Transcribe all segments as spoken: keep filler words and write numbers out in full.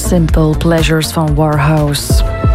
Simple Pleasures van Warhouse.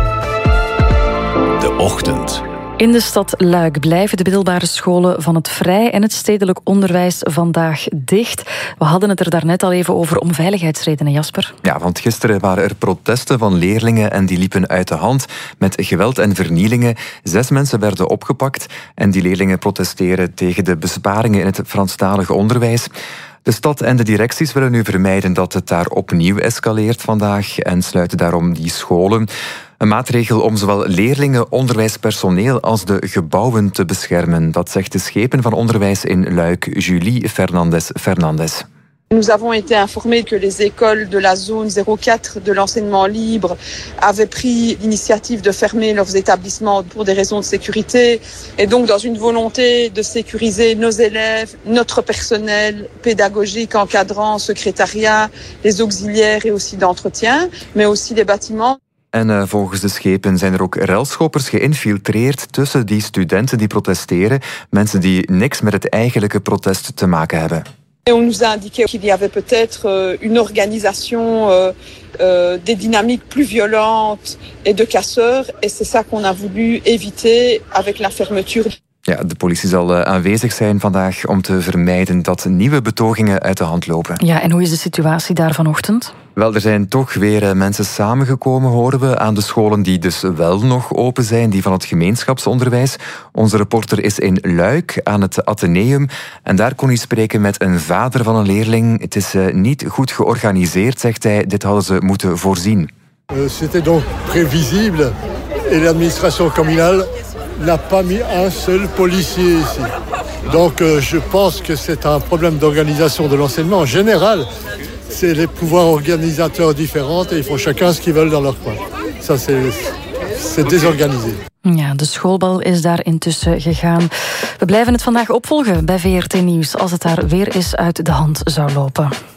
De ochtend. In de stad Luik blijven de middelbare scholen van het vrij en het stedelijk onderwijs vandaag dicht. We hadden het er daarnet al even over om veiligheidsredenen, Jasper. Ja, want gisteren waren er protesten van leerlingen en die liepen uit de hand met geweld en vernielingen. Zes mensen werden opgepakt en die leerlingen protesteren tegen de besparingen in het Franstalige onderwijs. De stad en de directies willen nu vermijden dat het daar opnieuw escaleert vandaag en sluiten daarom die scholen. Een maatregel om zowel leerlingen, onderwijspersoneel als de gebouwen te beschermen. Dat zegt de schepen van onderwijs in Luik, Julie Fernandez Fernandez. Nous avons été informés que les écoles de la zone zéro quatre de l'enseignement libre avaient pris l'initiative de fermer leurs établissements pour des raisons de sécurité. Et donc dans une volonté de sécuriser nos élèves, notre personnel pédagogique, encadrant, secrétariat, les auxiliaires et aussi d'entretien, mais aussi les bâtiments. En uh, volgens de schepen zijn er ook relschoppers geïnfiltreerd tussen die studenten die protesteren. Mensen die niks met het eigenlijke protest te maken hebben. Et on nous a indiqué qu'il y avait peut-être une organisation euh, euh, des dynamiques plus violentes et de casseurs. Et c'est ça qu'on a voulu éviter avec la fermeture. Ja, de politie zal uh, aanwezig zijn vandaag om te vermijden dat nieuwe betogingen uit de hand lopen. Ja, en hoe is de situatie daar vanochtend? Wel, er zijn toch weer uh, mensen samengekomen, horen we, aan de scholen die dus wel nog open zijn, die van het gemeenschapsonderwijs. Onze reporter is in Luik aan het Atheneum en daar kon hij spreken met een vader van een leerling. Het is uh, niet goed georganiseerd, zegt hij. Dit hadden ze moeten voorzien. Uh, C'était donc prévisible et l'administration communale n'a pas mis un seul policier ici. Donc euh, je pense que c'est un problème d'organisation de l'enseignement en général. C'est les pouvoirs organisateurs différents et ils font chacun ce qu'ils veulent dans leur coin. Ça c'est, c'est désorganisé. Ja, de schoolbal is daar intussen gegaan. We blijven het vandaag opvolgen bij V R T Nieuws als het daar weer eens uit de hand zou lopen.